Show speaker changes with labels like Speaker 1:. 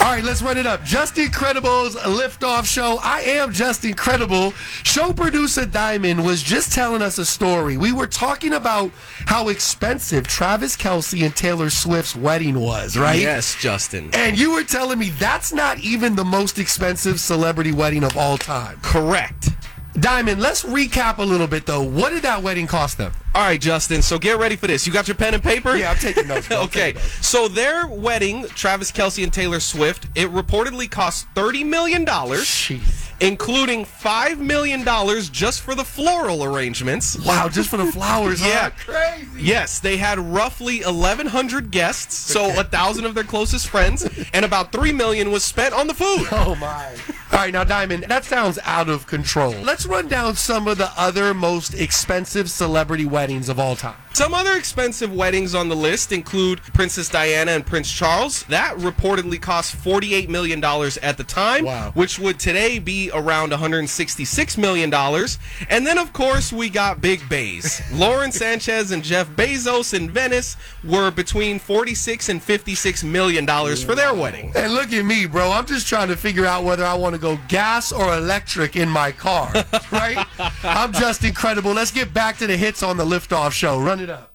Speaker 1: All right, let's run it up. Just Incredible's Liftoff Show. I am Just Incredible. Show producer Diamond was just telling us a story. We were talking about how expensive Travis Kelce and Taylor Swift's wedding was, right?
Speaker 2: Yes, Justin.
Speaker 1: And you were telling me that's not even the most expensive celebrity wedding of all time.
Speaker 2: Correct.
Speaker 1: Diamond, let's recap a little bit, though. What did that wedding cost them?
Speaker 2: All right, Justin, so get ready for this. You got your pen and paper?
Speaker 1: Yeah, I'm taking notes.
Speaker 2: Okay, so their wedding, Travis Kelce and Taylor Swift, it reportedly cost $30 million, including $5 million just for the floral arrangements.
Speaker 1: Wow, just for the flowers,
Speaker 2: Yeah.
Speaker 1: huh? Crazy.
Speaker 2: Yes, they had roughly 1,100 guests, so 1,000 of their closest friends, and about $3 million was spent on the food.
Speaker 1: Oh, my. All right, now, Diamond, that sounds out of control. Let's run down some of the other most expensive celebrity weddings of all time.
Speaker 2: Some other expensive weddings on the list include Princess Diana and Prince Charles. That reportedly cost $48 million at the time, which would today be around $166 million. And then, of course, we got Big Bays. Lauren Sanchez and Jeff Bezos in Venice were between $46 and $56 million for their wedding.
Speaker 1: And look at me, bro. I'm just trying to figure out whether I want to go gas or electric in my car, right? I'm Just Incredible. Let's get back to the hits on the Liftoff Show. Run it up.